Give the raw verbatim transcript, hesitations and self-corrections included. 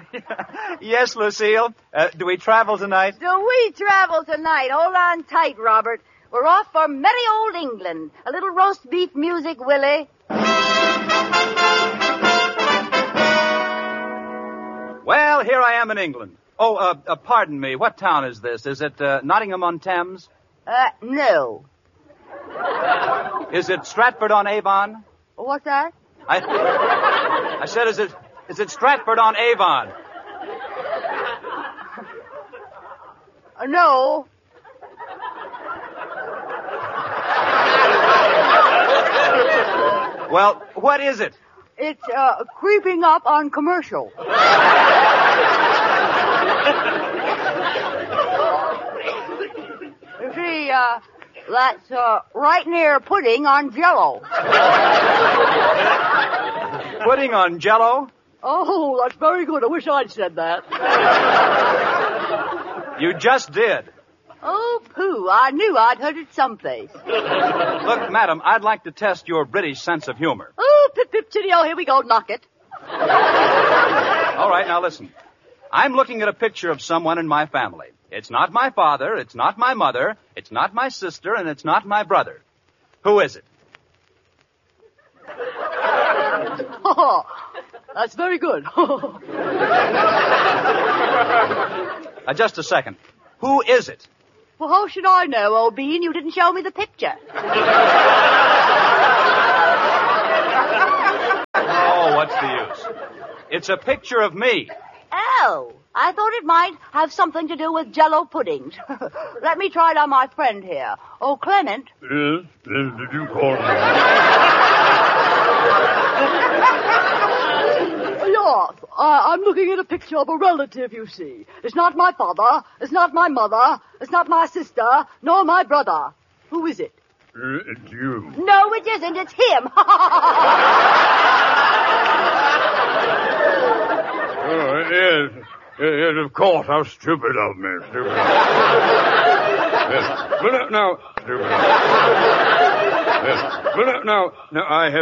Yes, Lucille. Uh, do we travel tonight? Do we travel tonight? Hold on tight, Robert. We're off for merry old England. A little roast beef music, Willie. Well, here I am in England. Oh, uh, uh, pardon me. What town is this? Is it uh, Nottingham-on-Thames? Uh, no. Is it Stratford-on-Avon? What's that? I, I said, is it is it Stratford-on-Avon? Uh, no. Well, what is it? It's, uh, creeping up on Commercial. You see, uh, that's, uh, right near Pudding on Jello. Pudding on Jello? Oh, that's very good. I wish I'd said that. You just did. Oh, pooh. I knew I'd heard it someplace. Look, madam, I'd like to test your British sense of humor. Oh, pip, pip, chitty-oh, here we go. Knock it. All right, now listen. I'm looking at a picture of someone in my family. It's not my father, it's not my mother, it's not my sister, and it's not my brother. Who is it? Oh, that's very good. uh, just a second. Who is it? Well, how should I know, old bean? You didn't show me the picture. Oh, what's the use? It's a picture of me. Oh, I thought it might have something to do with Jello puddings. Let me try it on my friend here. Oh, Clement. Yes? Yes, did you call me? Yes, uh, I'm looking at a picture of a relative, you see. It's not my father, it's not my mother, it's not my sister, nor my brother. Who is it? Uh, it's you. No, it isn't. It's him. Oh, yes. Yes, of course. How stupid of me. Stupid. Yes. But uh, now... Stupid. Yes. But uh, now, now, I have...